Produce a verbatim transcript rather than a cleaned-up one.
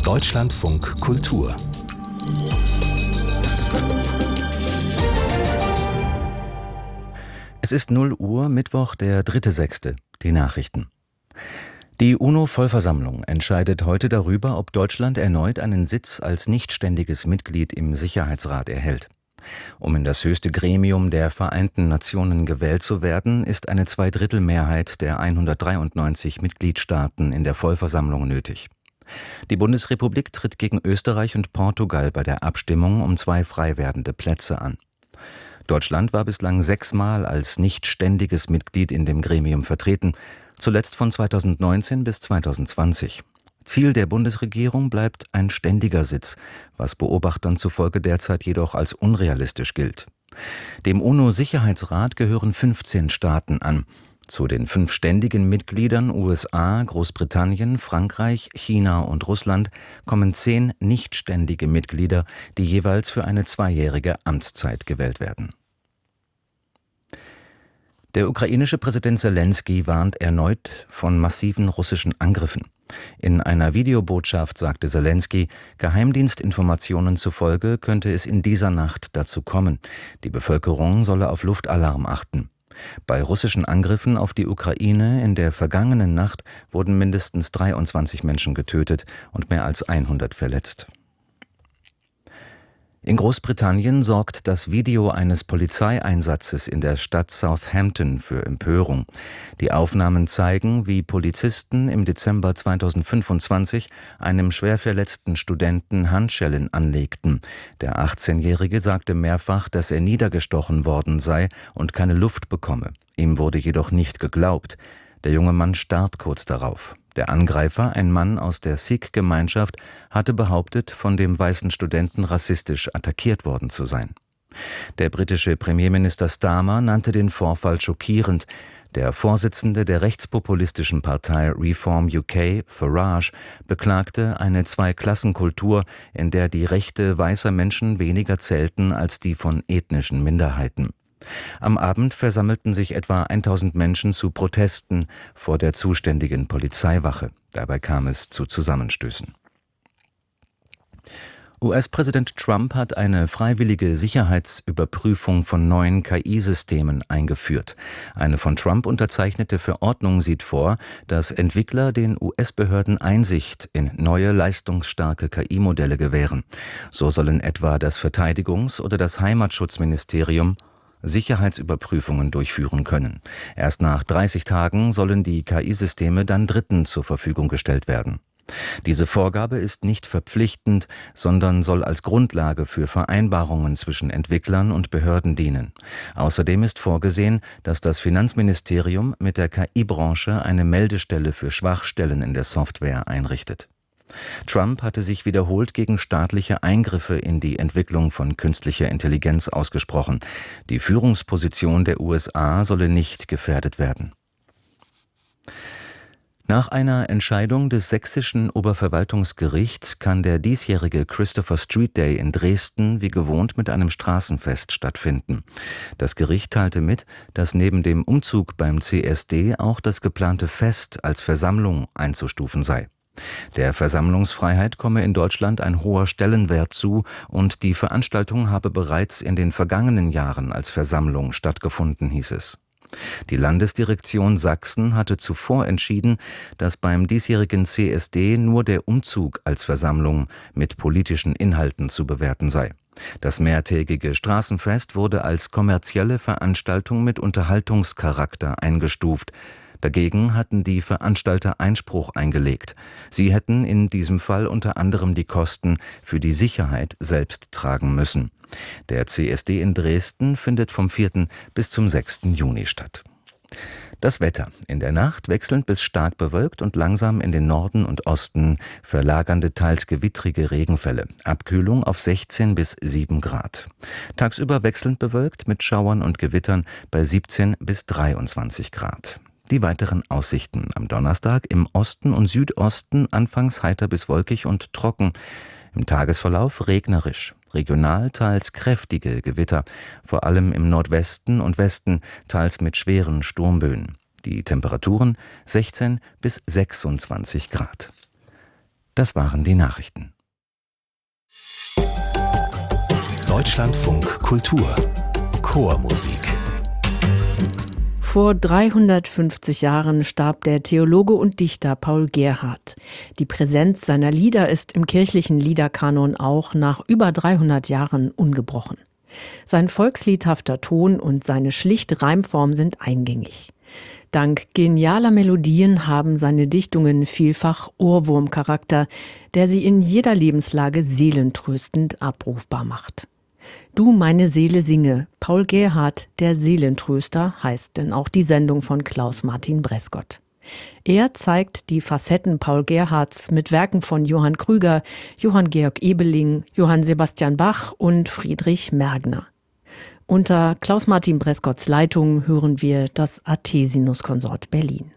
Deutschlandfunk Kultur. Es ist null Uhr, Mittwoch, der dritte sechste. Die Nachrichten. Die UNO-Vollversammlung entscheidet heute darüber, ob Deutschland erneut einen Sitz als nichtständiges Mitglied im Sicherheitsrat erhält. Um in das höchste Gremium der Vereinten Nationen gewählt zu werden, ist eine Zweidrittelmehrheit der hundertdreiundneunzig Mitgliedstaaten in der Vollversammlung nötig. Die Bundesrepublik tritt gegen Österreich und Portugal bei der Abstimmung um zwei frei werdende Plätze an. Deutschland war bislang sechsmal als nicht ständiges Mitglied in dem Gremium vertreten, zuletzt von zweitausendneunzehn bis zweitausendzwanzig. Ziel der Bundesregierung bleibt ein ständiger Sitz, was Beobachtern zufolge derzeit jedoch als unrealistisch gilt. Dem UNO-Sicherheitsrat gehören fünfzehn Staaten an. Zu den fünf ständigen Mitgliedern U S A, Großbritannien, Frankreich, China und Russland kommen zehn nichtständige Mitglieder, die jeweils für eine zweijährige Amtszeit gewählt werden. Der ukrainische Präsident Selenskyj warnt erneut von massiven russischen Angriffen. In einer Videobotschaft sagte Selenskyj, Geheimdienstinformationen zufolge könnte es in dieser Nacht dazu kommen. Die Bevölkerung solle auf Luftalarm achten. Bei russischen Angriffen auf die Ukraine in der vergangenen Nacht wurden mindestens dreiundzwanzig Menschen getötet und mehr als hundert verletzt. In Großbritannien sorgt das Video eines Polizeieinsatzes in der Stadt Southampton für Empörung. Die Aufnahmen zeigen, wie Polizisten im Dezember zweitausendfünfundzwanzig einem schwer verletzten Studenten Handschellen anlegten. Der achtzehnjährige sagte mehrfach, dass er niedergestochen worden sei und keine Luft bekomme. Ihm wurde jedoch nicht geglaubt. Der junge Mann starb kurz darauf. Der Angreifer, ein Mann aus der Sikh-Gemeinschaft, hatte behauptet, von dem weißen Studenten rassistisch attackiert worden zu sein. Der britische Premierminister Starmer nannte den Vorfall schockierend. Der Vorsitzende der rechtspopulistischen Partei Reform U K, Farage, beklagte eine Zweiklassenkultur, in der die Rechte weißer Menschen weniger zählten als die von ethnischen Minderheiten. Am Abend versammelten sich etwa tausend Menschen zu Protesten vor der zuständigen Polizeiwache. Dabei kam es zu Zusammenstößen. U S-Präsident Trump hat eine freiwillige Sicherheitsüberprüfung von neuen K I-Systemen eingeführt. Eine von Trump unterzeichnete Verordnung sieht vor, dass Entwickler den U S-Behörden Einsicht in neue leistungsstarke K I-Modelle gewähren. So sollen etwa das Verteidigungs- oder das Heimatschutzministerium Sicherheitsüberprüfungen durchführen können. Erst nach dreißig Tagen sollen die K I-Systeme dann Dritten zur Verfügung gestellt werden. Diese Vorgabe ist nicht verpflichtend, sondern soll als Grundlage für Vereinbarungen zwischen Entwicklern und Behörden dienen. Außerdem ist vorgesehen, dass das Finanzministerium mit der K I-Branche eine Meldestelle für Schwachstellen in der Software einrichtet. Trump hatte sich wiederholt gegen staatliche Eingriffe in die Entwicklung von künstlicher Intelligenz ausgesprochen. Die Führungsposition der U S A solle nicht gefährdet werden. Nach einer Entscheidung des sächsischen Oberverwaltungsgerichts kann der diesjährige Christopher Street Day in Dresden wie gewohnt mit einem Straßenfest stattfinden. Das Gericht teilte mit, dass neben dem Umzug beim C S D auch das geplante Fest als Versammlung einzustufen sei. Der Versammlungsfreiheit komme in Deutschland ein hoher Stellenwert zu und die Veranstaltung habe bereits in den vergangenen Jahren als Versammlung stattgefunden, hieß es. Die Landesdirektion Sachsen hatte zuvor entschieden, dass beim diesjährigen C S D nur der Umzug als Versammlung mit politischen Inhalten zu bewerten sei. Das mehrtägige Straßenfest wurde als kommerzielle Veranstaltung mit Unterhaltungscharakter eingestuft. Dagegen hatten die Veranstalter Einspruch eingelegt. Sie hätten in diesem Fall unter anderem die Kosten für die Sicherheit selbst tragen müssen. Der C S D in Dresden findet vom vierten bis zum sechsten Juni statt. Das Wetter. In der Nacht wechselnd bis stark bewölkt und langsam in den Norden und Osten verlagernde, teils gewittrige Regenfälle. Abkühlung auf sechzehn bis sieben Grad. Tagsüber wechselnd bewölkt mit Schauern und Gewittern bei siebzehn bis dreiundzwanzig Grad. Die weiteren Aussichten: am Donnerstag im Osten und Südosten anfangs heiter bis wolkig und trocken. Im Tagesverlauf regnerisch. Regional teils kräftige Gewitter, vor allem im Nordwesten und Westen, teils mit schweren Sturmböen. Die Temperaturen sechzehn bis sechsundzwanzig Grad. Das waren die Nachrichten. Deutschlandfunk Kultur Chormusik. Vor dreihundertfünfzig Jahren starb der Theologe und Dichter Paul Gerhardt. Die Präsenz seiner Lieder ist im kirchlichen Liederkanon auch nach über dreihundert Jahren ungebrochen. Sein volksliedhafter Ton und seine schlichte Reimform sind eingängig. Dank genialer Melodien haben seine Dichtungen vielfach Ohrwurmcharakter, der sie in jeder Lebenslage seelentröstend abrufbar macht. Du, meine Seele, singe. Paul Gerhardt, der Seelentröster, heißt denn auch die Sendung von Klaus-Martin Brescott. Er zeigt die Facetten Paul Gerhardts mit Werken von Johann Krüger, Johann Georg Ebeling, Johann Sebastian Bach und Friedrich Mergner. Unter Klaus-Martin Brescotts Leitung hören wir das Athesinus-Konsort Berlin.